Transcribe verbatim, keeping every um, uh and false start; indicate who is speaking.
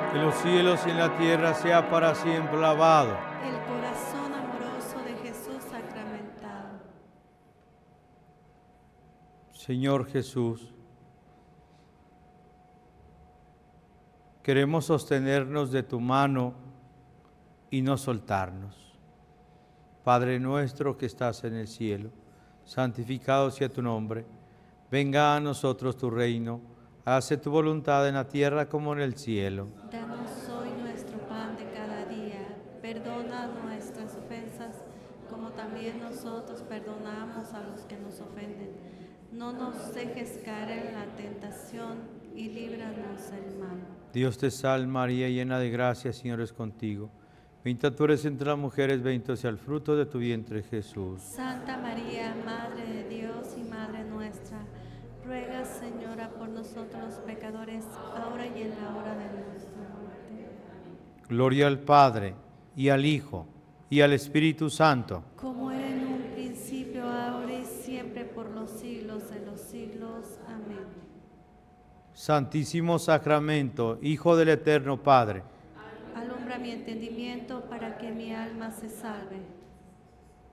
Speaker 1: Que los cielos y la tierra sea para siempre alabado.
Speaker 2: El corazón amoroso de Jesús sacramentado.
Speaker 1: Señor Jesús, queremos sostenernos de tu mano y no soltarnos. Padre nuestro que estás en el cielo, santificado sea tu nombre. Venga a nosotros tu reino. Hágase tu voluntad en la tierra como en el cielo.
Speaker 2: Danos hoy nuestro pan de cada día. Perdona nuestras ofensas, como también nosotros perdonamos a los que nos ofenden. No nos dejes caer en la tentación y líbranos del mal.
Speaker 1: Dios te salve María, llena de gracia, Señor es contigo. Bendita tú eres entre las mujeres, bendito sea el fruto de tu vientre, Jesús.
Speaker 2: Santa María, Madre de Dios y Madre nuestra, ruega, Señora, por nosotros los pecadores, ahora y en la hora de nuestra muerte.
Speaker 1: Gloria al Padre, y al Hijo, y al Espíritu Santo.
Speaker 2: Como era en un principio, ahora y siempre, por los siglos de los siglos. Amén.
Speaker 1: Santísimo Sacramento, Hijo del Eterno Padre,
Speaker 2: Alumbra mi entendimiento para que mi alma se salve.